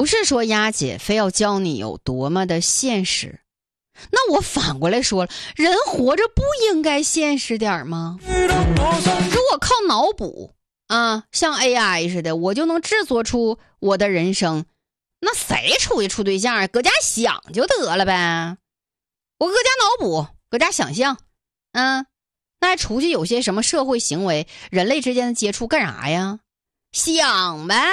不是说丫姐非要教你有多么的现实，那我反过来说了，人活着不应该现实点吗？如果靠脑补啊，像 AI 似的，我就能制作出我的人生，那谁处对象搁家想就得了呗。我搁家脑补，搁家想象，那还出去有些什么社会行为，人类之间的接触干啥呀？想呗，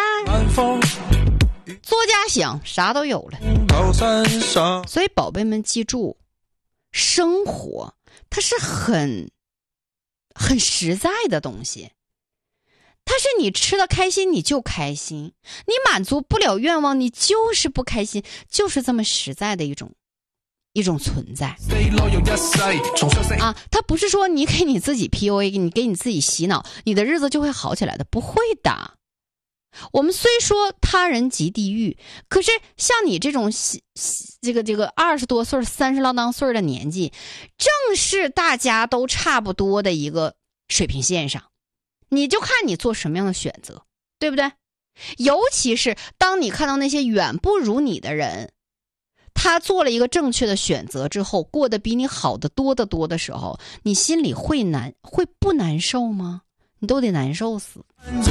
作家想啥都有了。所以宝贝们记住，生活它是很实在的东西，它是你吃的开心你就开心，你满足不了愿望你就是不开心，就是这么实在的一种存在啊！它不是说你给你自己 PUA， 你给你自己洗脑，你的日子就会好起来的，不会的。我们虽说他人即地狱，可是像你这种这个20多岁30郎当岁的年纪，正是大家都差不多的一个水平线上，你就看你做什么样的选择，对不对？尤其是当你看到那些远不如你的人，他做了一个正确的选择之后，过得比你好得多得多的时候，你心里会不难受吗？你都得难受死。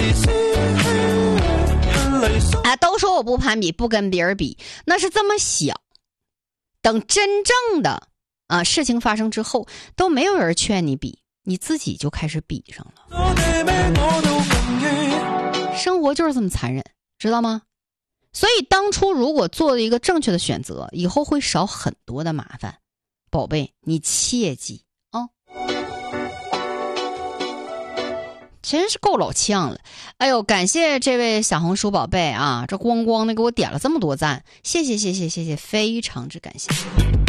都说我不攀比，不跟别人比，那是这么想。等真正的事情发生之后，都没有人劝你比，你自己就开始比上了。生活就是这么残忍，知道吗？所以当初如果做了一个正确的选择，以后会少很多的麻烦。宝贝，你切记啊！真是够老呛了。哎呦，感谢这位小红书宝贝啊，这咣咣的给我点了这么多赞，谢谢，非常之感谢。